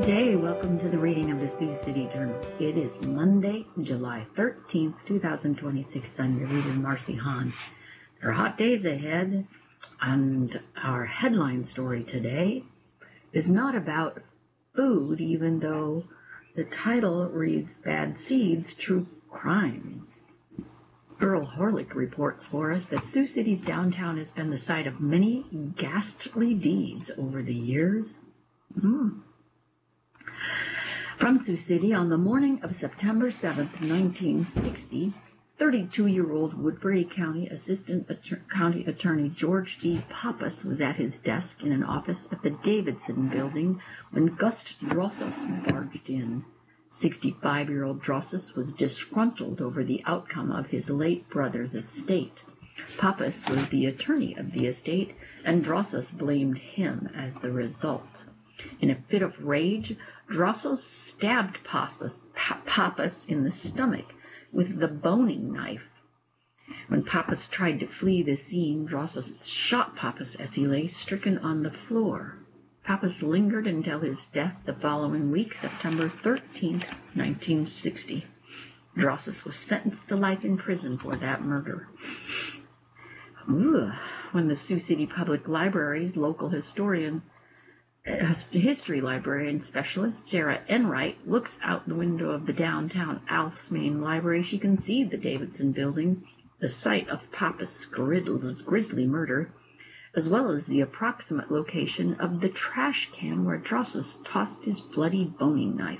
day. Welcome to the reading of the Sioux City Journal. It is Monday, July 13th, 2026. I'm your reader, Marcy Hahn. There are hot days ahead, and our headline story today is not about food, even though the title reads Bad Seeds, True Crimes. Earl Horlick reports for us that Sioux City's downtown has been the site of many ghastly deeds over the years. From Sioux City, on the morning of September 7th, 1960, 32-year-old Woodbury County Assistant County Attorney George D. Pappas was at his desk in an office at the Davidson Building when Gus Drossos barged in. 65-year-old Drossos was disgruntled over the outcome of his late brother's estate. Pappas was the attorney of the estate, and Drossos blamed him as the result. In a fit of rage, Drossos stabbed Pappas in the stomach with the boning knife. When Pappas tried to flee the scene, Drossos shot Pappas as he lay stricken on the floor. Pappas lingered until his death the following week, September 13, 1960. Drossos was sentenced to life in prison for that murder. When the Sioux City Public Library's local history librarian specialist Sarah Enright looks out the window of the downtown Alf's Main Library, she can see the Davidson Building, the site of Pappas' grisly murder, as well as the approximate location of the trash can where Drossos tossed his bloody boning knife.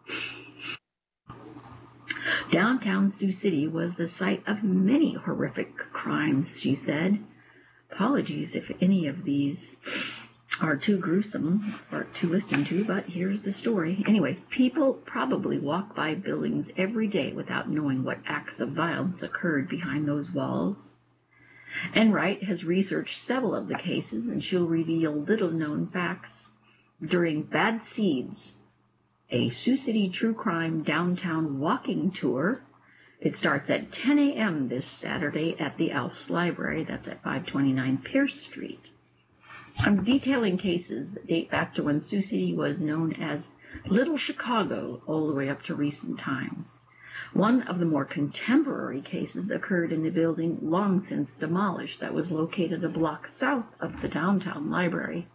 Downtown Sioux City was the site of many horrific crimes, she said. Apologies if any of these are too gruesome or to listen to, but here's the story. Anyway, people probably walk by buildings every day without knowing what acts of violence occurred behind those walls. Enright has researched several of the cases, and she'll reveal little-known facts during Bad Seeds, a Sioux City true crime downtown walking tour. It starts at 10 a.m. this Saturday at the Alf's Library. That's at 529 Pierce Street. I'm detailing cases that date back to when Sioux City was known as Little Chicago all the way up to recent times. One of the more contemporary cases occurred in a building long since demolished that was located a block south of the downtown library.